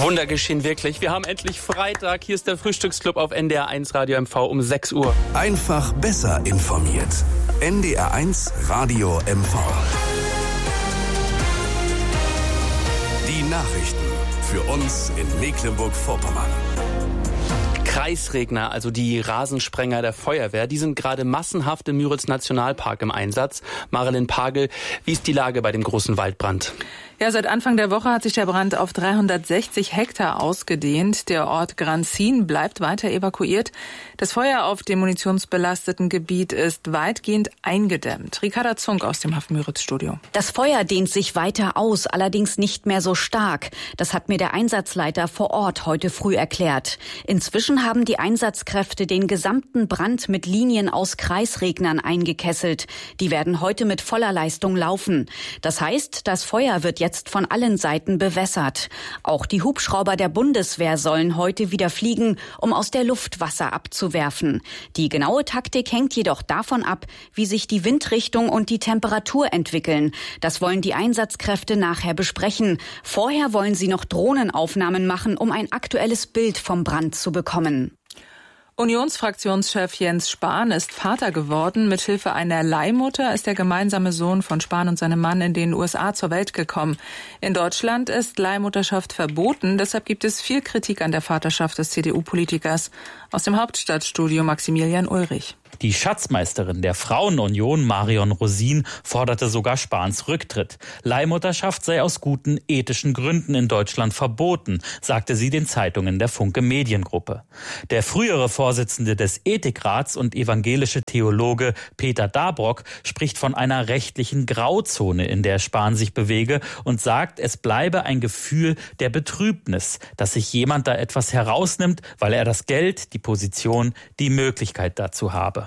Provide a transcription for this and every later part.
Wunder geschehen wirklich. Wir haben endlich Freitag. Hier ist der Frühstücksclub auf NDR1 Radio MV um 6 Uhr. Einfach besser informiert. NDR1 Radio MV. Die Nachrichten für uns in Mecklenburg-Vorpommern. Kreisregner, also die Rasensprenger der Feuerwehr, die sind gerade massenhaft im Müritz-Nationalpark im Einsatz. Marilyn Pagel, wie ist die Lage bei dem großen Waldbrand? Ja, seit Anfang der Woche hat sich der Brand auf 360 Hektar ausgedehnt. Der Ort Granzin bleibt weiter evakuiert. Das Feuer auf dem munitionsbelasteten Gebiet ist weitgehend eingedämmt. Ricarda Zunk aus dem Hafen-Müritz-Studio. Das Feuer dehnt sich weiter aus, allerdings nicht mehr so stark. Das hat mir der Einsatzleiter vor Ort heute früh erklärt. Inzwischen haben die Einsatzkräfte den gesamten Brand mit Linien aus Kreisregnern eingekesselt. Die werden heute mit voller Leistung laufen. Das heißt, das Feuer wird jetzt von allen Seiten bewässert. Auch die Hubschrauber der Bundeswehr sollen heute wieder fliegen, um aus der Luft Wasser abzuwerfen. Die genaue Taktik hängt jedoch davon ab, wie sich die Windrichtung und die Temperatur entwickeln. Das wollen die Einsatzkräfte nachher besprechen. Vorher wollen sie noch Drohnenaufnahmen machen, um ein aktuelles Bild vom Brand zu bekommen. Unionsfraktionschef Jens Spahn ist Vater geworden. Mithilfe einer Leihmutter ist der gemeinsame Sohn von Spahn und seinem Mann in den USA zur Welt gekommen. In Deutschland ist Leihmutterschaft verboten. Deshalb gibt es viel Kritik an der Vaterschaft des CDU-Politikers. Aus dem Hauptstadtstudio Maximilian Ulrich. Die Schatzmeisterin der Frauenunion, Marion Rosin, forderte sogar Spahns Rücktritt. Leihmutterschaft sei aus guten ethischen Gründen in Deutschland verboten, sagte sie den Zeitungen der Funke Mediengruppe. Der frühere Vorsitzende des Ethikrats und evangelische Theologe Peter Dabrock spricht von einer rechtlichen Grauzone, in der Spahn sich bewege, und sagt, es bleibe ein Gefühl der Betrübnis, dass sich jemand da etwas herausnimmt, weil er das Geld, die Position, die Möglichkeit dazu habe.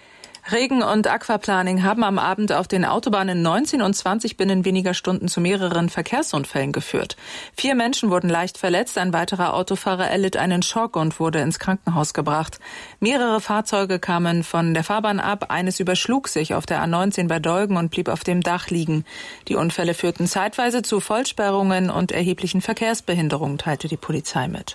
Regen und Aquaplaning haben am Abend auf den Autobahnen 19 und 20 binnen weniger Stunden zu mehreren Verkehrsunfällen geführt. 4 Menschen wurden leicht verletzt, ein weiterer Autofahrer erlitt einen Schock und wurde ins Krankenhaus gebracht. Mehrere Fahrzeuge kamen von der Fahrbahn ab, eines überschlug sich auf der A19 bei Dolgen und blieb auf dem Dach liegen. Die Unfälle führten zeitweise zu Vollsperrungen und erheblichen Verkehrsbehinderungen, teilte die Polizei mit.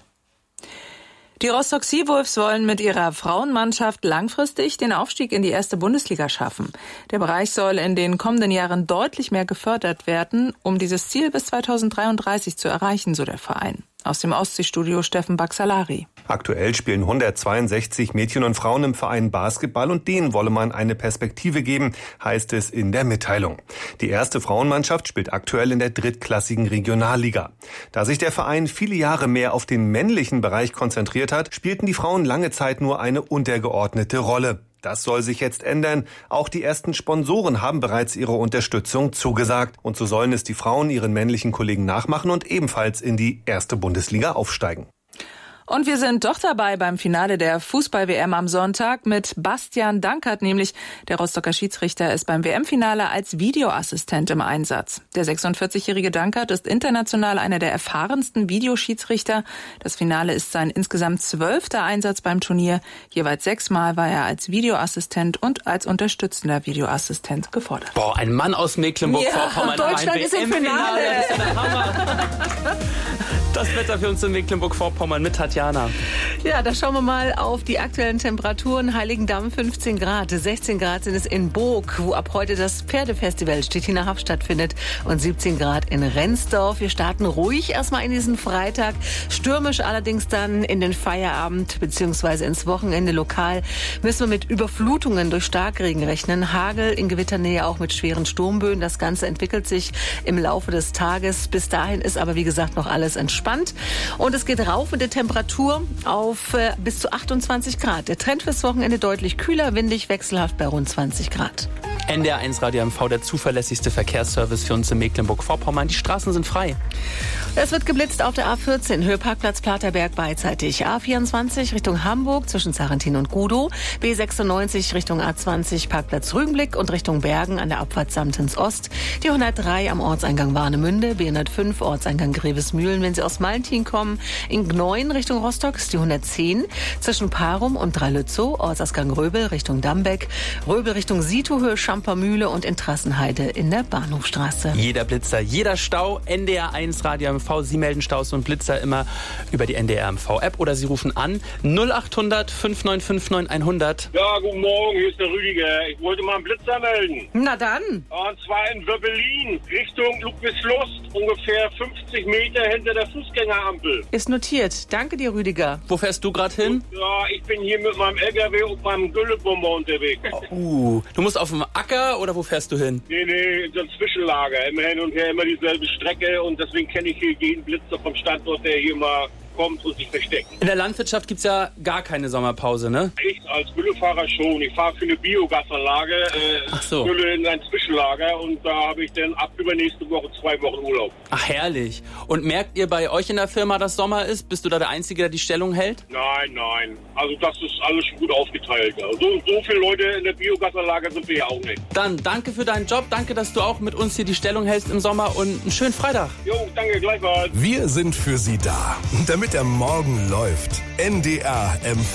Die Rostock Seawolves wollen mit ihrer Frauenmannschaft langfristig den Aufstieg in die erste Bundesliga schaffen. Der Bereich soll in den kommenden Jahren deutlich mehr gefördert werden, um dieses Ziel bis 2033 zu erreichen, so der Verein. Aus dem Ostseestudio Steffen Baxalari. Aktuell spielen 162 Mädchen und Frauen im Verein Basketball und denen wolle man eine Perspektive geben, heißt es in der Mitteilung. Die erste Frauenmannschaft spielt aktuell in der drittklassigen Regionalliga. Da sich der Verein viele Jahre mehr auf den männlichen Bereich konzentriert hat, spielten die Frauen lange Zeit nur eine untergeordnete Rolle. Das soll sich jetzt ändern. Auch die ersten Sponsoren haben bereits ihre Unterstützung zugesagt. Und so sollen es die Frauen ihren männlichen Kollegen nachmachen und ebenfalls in die erste Bundesliga aufsteigen. Und wir sind doch dabei beim Finale der Fußball-WM am Sonntag mit Bastian Dankert, nämlich der Rostocker Schiedsrichter ist beim WM-Finale als Videoassistent im Einsatz. Der 46-jährige Dankert ist international einer der erfahrensten Videoschiedsrichter. Das Finale ist sein insgesamt 12. Einsatz beim Turnier. Jeweils 6 Mal war er als Videoassistent und als unterstützender Videoassistent gefordert. Boah, ein Mann aus Mecklenburg-Vorpommern. Ja, Deutschland ist im Finale. Das ist der Hammer. Das Wetter für uns in Mecklenburg-Vorpommern mit Tatjana. Ja, da schauen wir mal auf die aktuellen Temperaturen. Heiligendamm 15 Grad, 16 Grad sind es in Boog, wo ab heute das Pferdefestival Stettiner Haff stattfindet, und 17 Grad in Rendsdorf. Wir starten ruhig erstmal in diesen Freitag, stürmisch allerdings dann in den Feierabend bzw. ins Wochenende. Lokal müssen wir mit Überflutungen durch Starkregen rechnen, Hagel, in Gewitternähe auch mit schweren Sturmböen. Das Ganze entwickelt sich im Laufe des Tages. Bis dahin ist aber, wie gesagt, noch alles entspannt. Und es geht rauf mit der Temperatur auf bis zu 28 Grad. Der Trend fürs Wochenende deutlich kühler, windig, wechselhaft bei rund 20 Grad. NDR1 Radio MV, der zuverlässigste Verkehrsservice für uns in Mecklenburg-Vorpommern. Die Straßen sind frei. Es wird geblitzt auf der A14, Höheparkplatz Platerberg beidseitig. A24 Richtung Hamburg zwischen Sarrentin und Gudow. B96 Richtung A20 Parkplatz Rügenblick und Richtung Bergen an der Abfahrt Samtens Ost. Die 103 am Orteingang Warnemünde. B105 Ortseingang Grevesmühlen, wenn Sie aus Maltin kommen. In Gneuen Richtung Rostock ist die 110 zwischen Parum und Drei-Lützow. Ortsausgang Röbel Richtung Dambeck. Röbel Richtung Sietohöhe, Ampermühle und in Trassenheide in der Bahnhofstraße. Jeder Blitzer, jeder Stau, NDR1 Radio MV. Sie melden Staus und Blitzer immer über die NDR MV-App oder Sie rufen an 0800 5959 100. Ja, guten Morgen, hier ist der Rüdiger. Ich wollte mal einen Blitzer melden. Na dann. Und zwar in Wöbbelin, Richtung Ludwigslust, ungefähr 50 Meter hinter der Fußgängerampel. Ist notiert. Danke dir, Rüdiger. Wo fährst du gerade hin? Ja, ich bin hier mit meinem LKW und meinem Güllebomber unterwegs. Du musst auf dem Acker oder wo fährst du hin? Nee, in so ein Zwischenlager. Immer hin und her, immer dieselbe Strecke und deswegen kenne ich hier jeden Blitzer vom Standort, der hier mal kommt und sich versteckt. In der Landwirtschaft gibt's ja gar keine Sommerpause, ne? Ich als Güllefahrer schon. Ich fahre für eine Biogasanlage, Gülle in ein Zwischenlager und da habe ich dann ab übernächste Woche 2 Wochen Urlaub. Ach, herrlich. Und merkt ihr bei euch in der Firma, dass Sommer ist? Bist du da der Einzige, der die Stellung hält? Nein. Also das ist alles schon gut aufgeteilt. Ja. So viele Leute in der Biogasanlage sind wir ja auch nicht. Dann danke für deinen Job. Danke, dass du auch mit uns hier die Stellung hältst im Sommer und einen schönen Freitag. Jo, danke, gleichfalls. Wir sind für Sie da, damit der Morgen läuft. NDR MV.